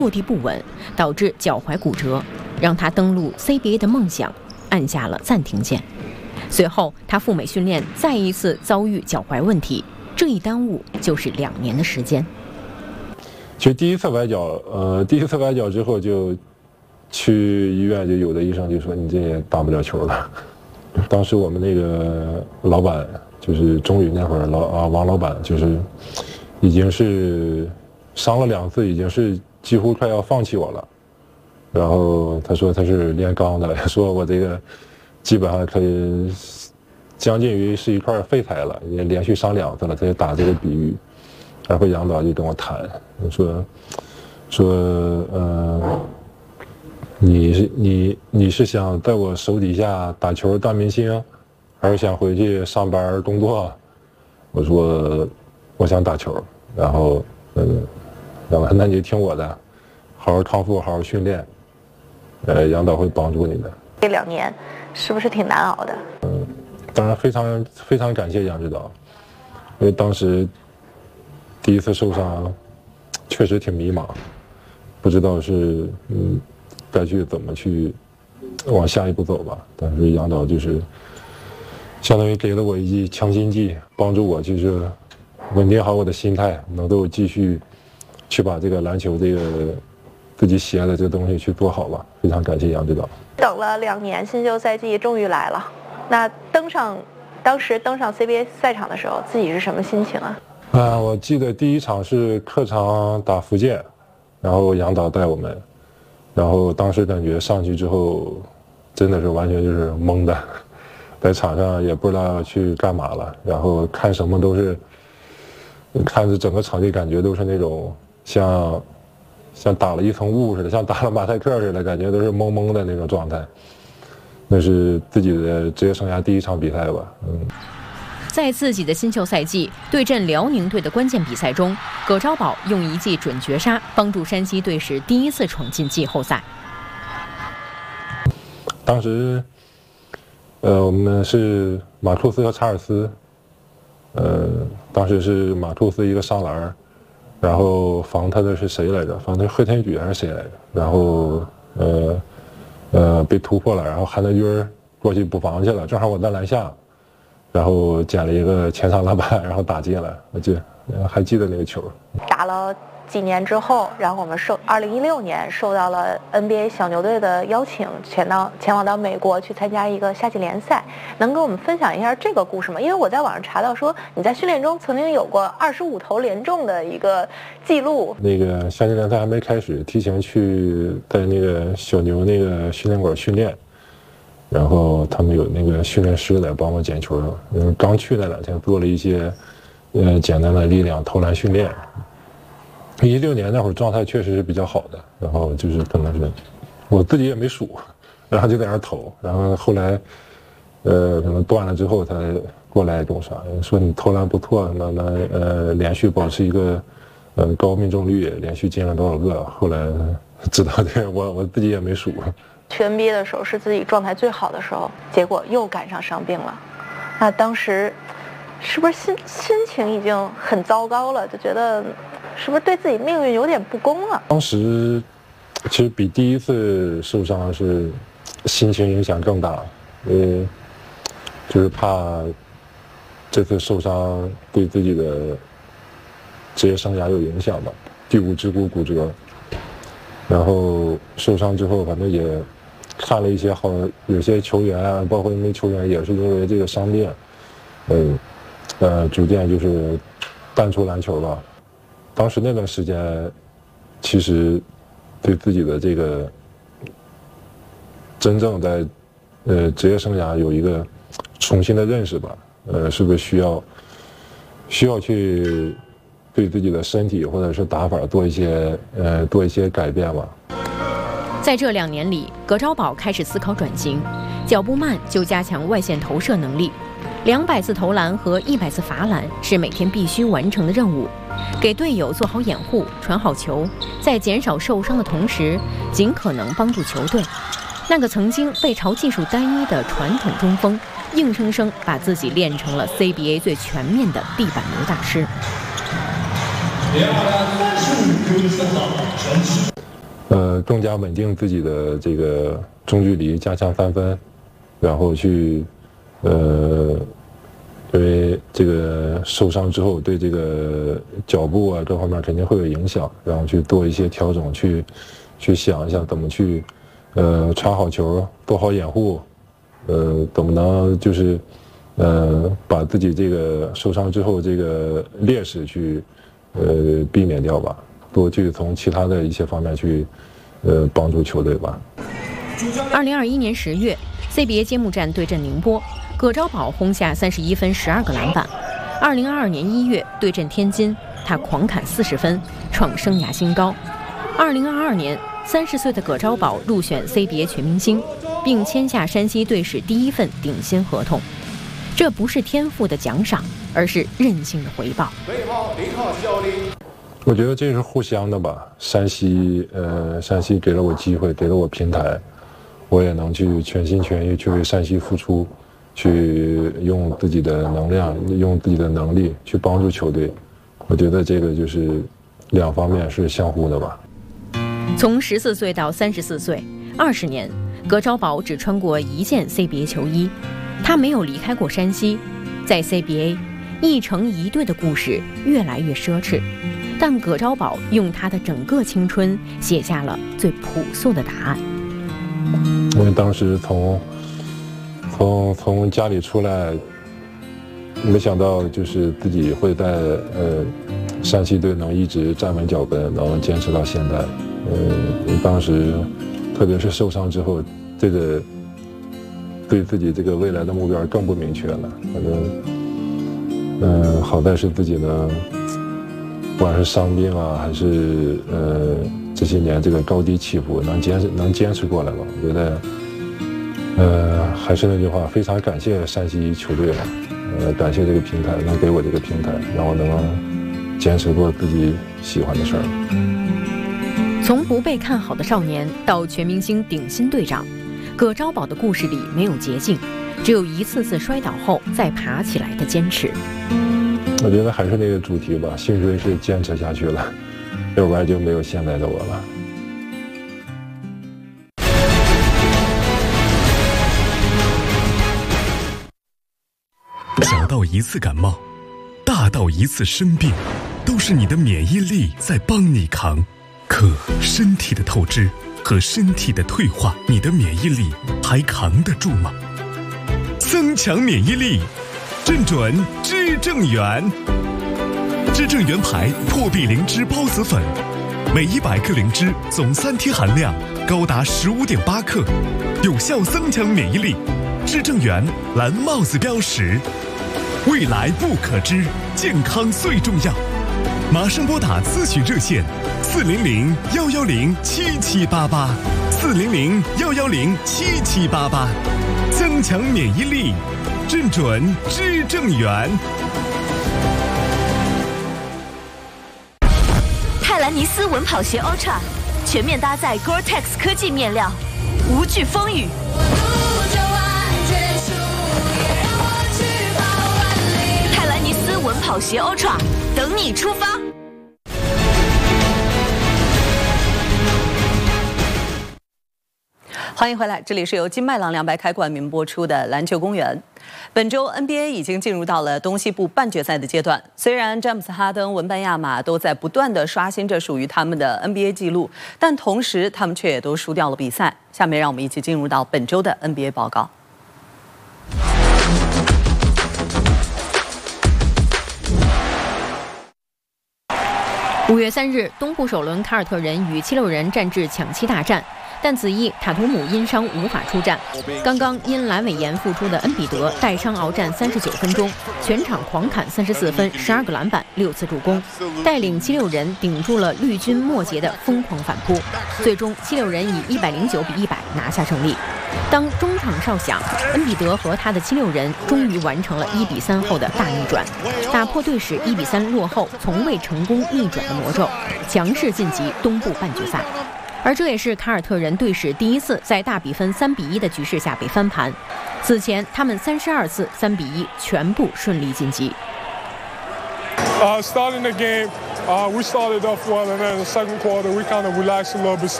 落地不稳，导致脚踝骨折，让他登陆 CBA 的梦想按下了暂停键。随后，他赴美训练，再一次遭遇脚踝问题，这一耽误就是2年的时间。 其实第一次崴脚之后，就去医院，就有的医生就说你这也打不了球了。当时我们那个老板，就是中宇那会儿王老板，就是已经是伤了2次，已经是几乎快要放弃我了。然后他说他是炼钢的，说我这个基本上可以将近于是一块废材了，也连续伤2次了，他就打这个比喻。然后杨导就跟我谈，说你是想在我手底下打球当明星，还是想回去上班工作？我说我想打球。然后那你就听我的，好好康复，好好训练。杨导会帮助你的。 这2年是不是挺难熬的？ 当然非常感谢杨指导，因为当时第一次受伤，确实挺迷茫，不知道是该去怎么去往下一步走吧。但是杨导就是相当于给了我一剂强心剂，帮助我就是稳定好我的心态，能够继续去把这个篮球这个自己喜爱的这个东西去做好吧。非常感谢杨指导。 等了2年，新秀赛季终于来了。那当时登上 CBA 赛场的时候，自己是什么心情啊？ 我记得第一场是客场打福建，然后杨导带我们，然后当时感觉上去之后，真的是完全就是懵的，在场上也不知道要去干嘛了，然后看什么都是，看着整个场地感觉都是那种像打了一层雾似的，像打了马赛克似的，感觉都是懵懵的那种状态。那是自己的职业生涯第一场比赛吧。 在自己的新秀赛季对阵辽宁队的关键比赛中，葛昭宝用一记准绝杀帮助山西队史第1次闯进季后赛。 当时，我们是马库斯和查尔斯，当时是马库斯一个上篮，然后防他的是谁来着？防他是贺天举还是谁来着？然后被突破了，然后韩德君过去补防去了，正好我在篮下，然后捡了一个前场篮板，然后打进了。还记得那个球。 打了几年之后，然后我们2016年受到了 NBA 小牛队的邀请，前往到美国去参加一个夏季联赛。能跟我们分享一下这个故事吗？因为我在网上查到说你在训练中曾经有过25投连中的一个记录。 那个夏季联赛还没开始，提前去在那个小牛那个训练馆训练，然后他们有那个训练师来帮我捡球。刚去那2天做了一些简单的力量投篮训练。16年那会儿状态确实是比较好的，然后就是可能是我自己也没数，然后就在那儿投，然后后来可能断了之后才过来跟我说你投篮不错，那连续保持一个高命中率，连续进了多少个，后来知道这个我自己也没数。 去 NBA 的时候是自己状态最好的时候，结果又赶上伤病了，那当时是不是心情已经很糟糕了，就觉得是不是对自己命运有点不公了？ 当时其实比第一次受伤是心情影响更大，就是怕这次受伤对自己的职业生涯有影响吧，第5指骨骨折。然后受伤之后，反正也看了一些有些球员啊，包括一些球员也是因为这个伤病，逐渐就是淡出篮球吧。当时那段时间，其实对自己的这个真正在职业生涯有一个重新的认识吧。是不是需要去对自己的身体或者是打法做一些改变吧。 在这2年里，葛昭宝开始思考转型，脚步慢就加强外线投射能力，200次投篮和100次罚篮是每天必须完成的任务。给队友做好掩护，传好球，在减少受伤的同时，尽可能帮助球队。那个曾经被嘲技术单一的传统中锋，硬生生把自己练成了 CBA 最全面的地板球大师。 更加稳定自己的这个中距离，加强3分，然后去因为这个受伤之后对这个脚步啊各方面肯定会有影响，然后去做一些调整，去想一下怎么去传好球，做好掩护，怎么能就是把自己这个受伤之后这个劣势去避免掉吧，多去从其他的一些方面去帮助球队吧。 2021年10月 ，CBA 揭幕战对阵宁波，葛昭宝轰下31分12个篮板。2022年1月对阵天津，他狂砍40分，创生涯新高。2022年，30岁的葛昭宝入选 CBA 全明星，并签下山西队史第1份顶薪合同。这不是天赋的奖赏，而是韧性的回报。 我觉得这是互相的吧。山西给了我机会，给了我平台，我也能去全心全意去为山西付出，去用自己的能量，用自己的能力去帮助球队。我觉得这个就是两方面是相互的吧。 从14岁到34岁，20年，葛昭宝只穿过1件 CBA 球衣，他没有离开过山西。在 CBA， 一城一队的故事越来越奢侈，但葛昭宝用他的整个青春写下了最朴素的答案。 因为当时从家里出来，没想到就是自己会在山西队能一直站稳脚跟，能坚持到现在。当时特别是受伤之后，这个对自己这个未来的目标更不明确了。反正好在是自己呢，不管是伤病啊，还是这些年这个高低起伏能坚持过来了。我觉得还是那句话，非常感谢山西球队了，感谢这个平台，能给我这个平台，让我能坚持做自己喜欢的事儿。 从不被看好的少年到全明星顶薪队长，葛昭宝的故事里没有捷径，只有一次次摔倒后再爬起来的坚持。 我觉得还是那个主题吧，幸亏是坚持下去了，要不然就没有现在的我了。 小到一次感冒，大到一次生病，都是你的免疫力在帮你扛。可身体的透支和身体的退化，你的免疫力还扛得住吗？增强免疫力，正准知正元。知正元牌破壁灵芝孢子粉，每100克灵芝总3天含量高达15.8克，有效增强免疫力。知正元蓝帽子标识，未来不可知，健康最重要。马上拨打咨询热线400-110-7788，400-110-7788，增强免疫力，正准知正元。 泰兰尼斯稳跑鞋 Ultra 全面搭载 Gore-Tex 科技面料，无惧风雨。泰兰尼斯稳跑鞋 Ultra 等你出发。 欢迎回来，这里是由金麦郎凉白开冠名播出的篮球公园。本周 NBA 已经进入到了东西部半决赛的阶段，虽然詹姆斯、哈登、文班亚马都在不断的刷新着属于他们的 NBA 纪录，但同时他们却也都输掉了比赛。下面让我们一起进入到本周的 NBA 报告。 5月3日，东部首轮凯尔特人与76人战至抢七大战，但子毅塔图姆因伤无法出战。刚刚因阑尾炎复出的恩比德带伤鏖战39分钟，全场狂砍34分、12个篮板、6次助攻，带领76人顶住了绿军末节的疯狂反扑。最终76人以109-100拿下胜利。当中场哨响，恩比德和他的76人终于完成了1-3后的大逆转，打破队史1-3落后从未成功逆转的魔咒，强势晋级东部半决赛。而这也是凯尔特人队史第一次在大比分3-1的局势下被翻盘。此前他们32次3-1全部顺利晋级。 Starting the game, we started off well, and then the second quarter we kind of relaxed a little bit.